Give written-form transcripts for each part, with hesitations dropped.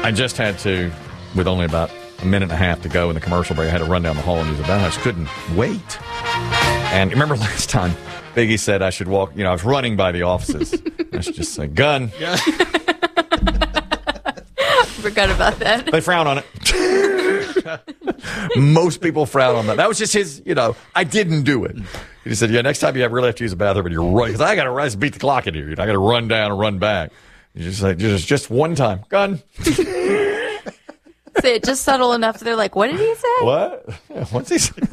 I just had to, with only about a minute and a half to go in the commercial break, I had to run down the hall and use the bathroom. I just couldn't wait. And remember last time, Biggie said I should walk, I was running by the offices. I should just say, gun. Yeah. Forgot about that. They frown on it. Most people frown on that. That was just his, I didn't do it. He just said, next time you really have to use the bathroom, and you're right. Because I got to beat the clock in here. I got to run down and run back. You just say, just one time. Gun. Say it just subtle enough. They're like, what did he say? What? What's he saying?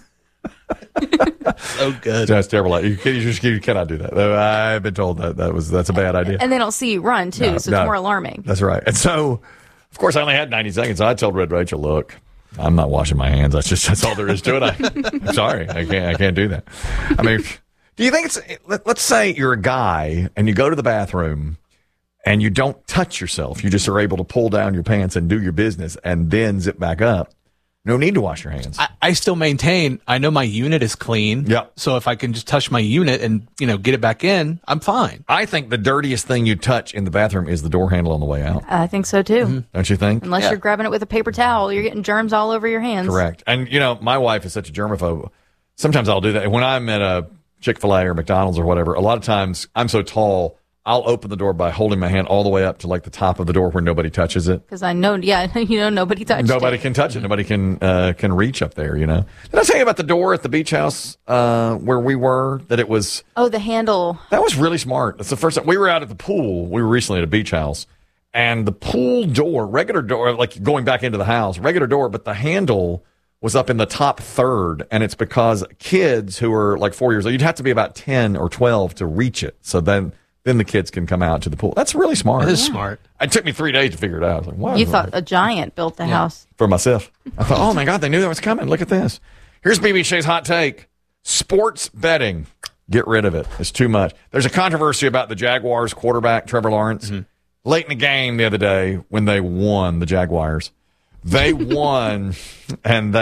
So good. That's terrible. You cannot do that. I've been told that's a bad idea. And they don't see you run, too, so it's more alarming. That's right. And so, of course, I only had 90 seconds. So I told Red Rachel, look, I'm not washing my hands. That's all there is to it. I'm sorry. I can't do that. I mean, do you think let's say you're a guy and you go to the bathroom and you don't touch yourself. You just are able to pull down your pants and do your business and then zip back up. No need to wash your hands. I still maintain, I know my unit is clean. Yeah. So if I can just touch my unit and, get it back in, I'm fine. I think the dirtiest thing you touch in the bathroom is the door handle on the way out. I think so, too. Mm-hmm. Don't you think? Unless you're grabbing it with a paper towel, you're getting germs all over your hands. Correct. And, my wife is such a germaphobe. Sometimes I'll do that. When I'm at a Chick-fil-A or McDonald's or whatever, a lot of times I'm so tall, I'll open the door by holding my hand all the way up to like the top of the door where nobody touches it. Because I know, nobody touched it. Nobody can touch it. Nobody can reach up there, Did I tell you about the door at the beach house where we were, that it was... Oh, the handle. That was really smart. That's the first time. We were out at the pool. We were recently at a beach house. And the pool door, regular door, like going back into the house, regular door, but the handle was up in the top third. And it's because kids who are like 4 years old, you'd have to be about 10 or 12 to reach it. So then the kids can come out to the pool. That's really smart. That is smart. It took me 3 days to figure it out. I was like, wow. You thought a giant built the house. For myself. I thought, oh my God, they knew that was coming. Look at this. Here's BB Shay's hot take. Sports betting. Get rid of it. It's too much. There's a controversy about the Jaguars quarterback, Trevor Lawrence. Mm-hmm. Late in the game the other day when they won, the Jaguars. They won, and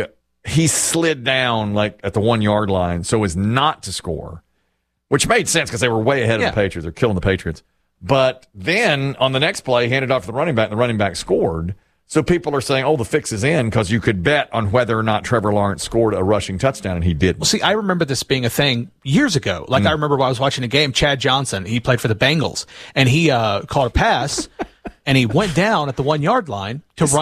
he slid down like at the 1 yard line so as not to score. Which made sense because they were way ahead of the Patriots. They're killing the Patriots. But then on the next play, handed off to the running back, and the running back scored. So people are saying, the fix is in because you could bet on whether or not Trevor Lawrence scored a rushing touchdown, and he didn't. Well, see, I remember this being a thing years ago. I remember when I was watching a game, Chad Johnson, he played for the Bengals, and he caught a pass, and he went down at the 1 yard line to run